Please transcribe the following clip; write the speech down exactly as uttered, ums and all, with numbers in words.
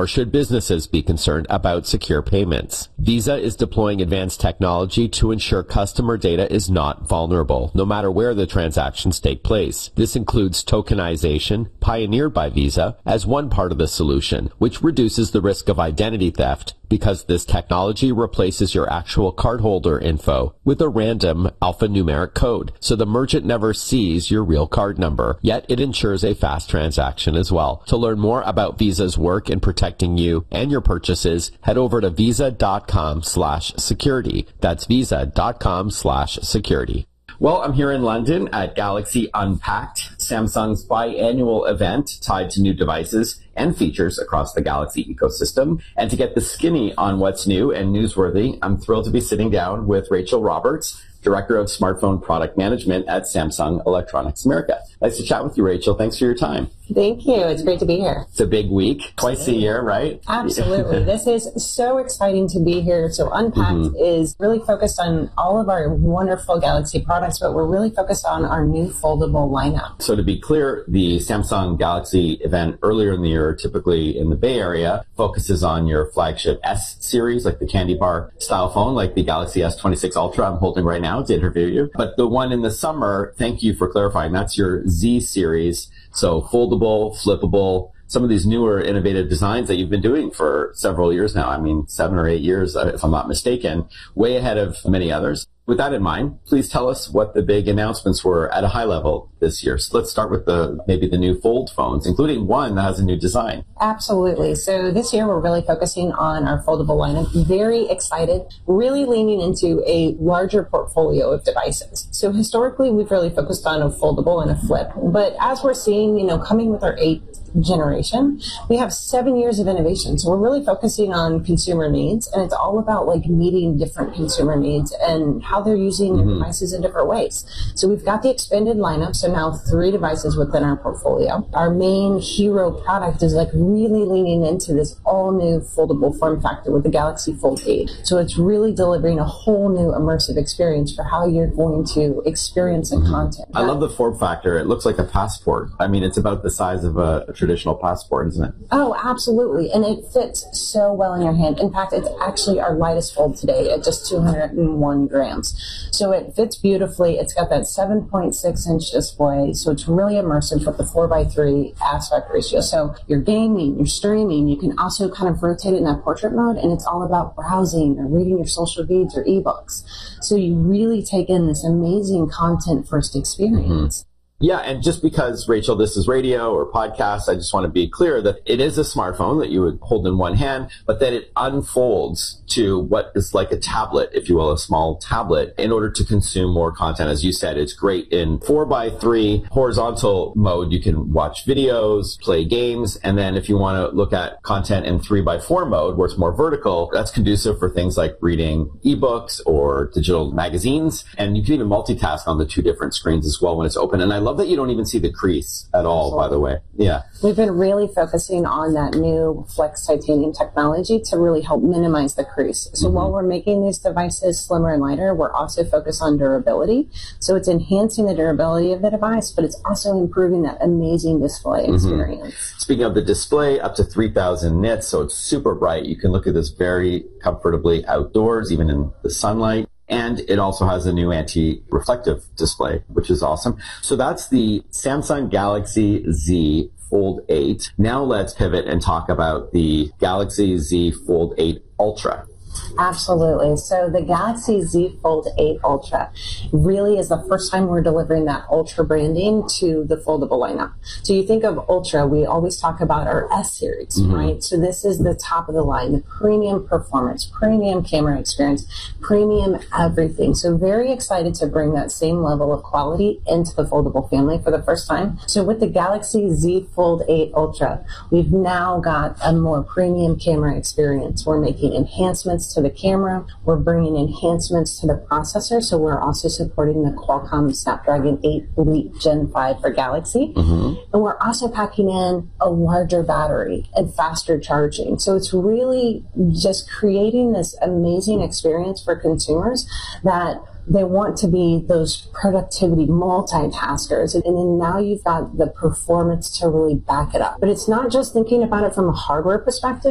nor should businesses be concerned about secure payments. Visa is deploying advanced technology to ensure customer data is not vulnerable, no matter where the transactions take place. This includes tokenization, pioneered by Visa, as one part of the solution, which reduces the risk of identity theft because this technology replaces your actual cardholder info with a random alphanumeric code, so the merchant never sees your real card number, yet it ensures a fast transaction as well. To learn more about Visa's work in protecting you and your purchases, head over to visa.com slash security. That's visa.com slash security. Well, I'm here in London at Galaxy Unpacked, Samsung's biannual event tied to new devices and features across the Galaxy ecosystem. And to get the skinny on what's new and newsworthy, I'm thrilled to be sitting down with Rachel Roberts, Director of Smartphone Product Management at Samsung Electronics America. Nice to chat with you, Rachel. Thanks for your time. Thank you. It's great to be here. It's a big week, twice a year, right? Absolutely. This is so exciting to be here. So Unpacked mm-hmm. is really focused on all of our wonderful Galaxy products, but we're really focused on our new foldable lineup. So to be clear, the Samsung Galaxy event earlier in the year, typically in the Bay Area, focuses on your flagship S series, like the candy bar style phone, like the Galaxy S twenty-six Ultra I'm holding right now to interview you. But the one in the summer, thank you for clarifying, that's your Z series. So foldable, flippable, some of these newer innovative designs that you've been doing for several years now. I mean, seven or eight years, if I'm not mistaken, way ahead of many others. With that in mind, please tell us what the big announcements were at a high level this year. So let's start with the maybe the new fold phones, including one that has a new design. Absolutely. So this year we're really focusing on our foldable lineup. Very excited, really leaning into a larger portfolio of devices. So historically we've really focused on a foldable and a flip. But as we're seeing, you know, coming with our eighth generation, we have seven years of innovation. So we're really focusing on consumer needs, and it's all about like meeting different consumer needs and how they're using their mm-hmm. devices in different ways. So we've got the expanded lineup, so now three devices within our portfolio. Our main hero product is like really leaning into this all new foldable form factor with the Galaxy Fold eight. So it's really delivering a whole new immersive experience for how you're going to experience the mm-hmm. content. I love the form factor. It looks like a passport. I mean, it's about the size of a, a traditional passport, isn't it? Oh, absolutely. And it fits so well in your hand. In fact, it's actually our lightest fold today at just two hundred one grams. So it fits beautifully. It's got that seven point six inch display. So it's really immersive with the four by three aspect ratio. So you're gaming, you're streaming. You can also kind of rotate it in that portrait mode, and it's all about browsing or reading your social feeds or ebooks. So you really take in this amazing content first experience. Mm-hmm. Yeah, and just because, Rachel, this is radio or podcast, I just want to be clear that it is a smartphone that you would hold in one hand, but that it unfolds to what is like a tablet, if you will, a small tablet, in order to consume more content. As you said, it's great in four by three horizontal mode. You can watch videos, play games, and then if you want to look at content in three by four mode, where it's more vertical, that's conducive for things like reading ebooks or digital magazines. And you can even multitask on the two different screens as well when it's open. And I love that you don't even see the crease at all, Absolutely. By the way. Yeah. We've been really focusing on that new Flex titanium technology to really help minimize the crease. So mm-hmm. while we're making these devices slimmer and lighter, we're also focused on durability. So it's enhancing the durability of the device, but it's also improving that amazing display experience. Mm-hmm. Speaking of the display, up to three thousand nits, so it's super bright. You can look at this very comfortably outdoors, even in the sunlight. And it also has a new anti-reflective display, which is awesome. So that's the Samsung Galaxy Z Fold eight. Now let's pivot and talk about the Galaxy Z Fold eight Ultra. Absolutely. So the Galaxy Z Fold eight Ultra really is the first time we're delivering that Ultra branding to the foldable lineup. So you think of Ultra, we always talk about our S series, mm-hmm. right? So this is the top of the line, the premium performance, premium camera experience, premium everything. So very excited to bring that same level of quality into the foldable family for the first time. So with the Galaxy Z Fold eight Ultra, we've now got a more premium camera experience. We're making enhancements to the camera. We're bringing enhancements to the processor. So we're also supporting the Qualcomm Snapdragon eight Elite Gen five for Galaxy. Mm-hmm. And we're also packing in a larger battery and faster charging. So it's really just creating this amazing experience for consumers that they want to be those productivity multitaskers. And then now you've got the performance to really back it up. But it's not just thinking about it from a hardware perspective.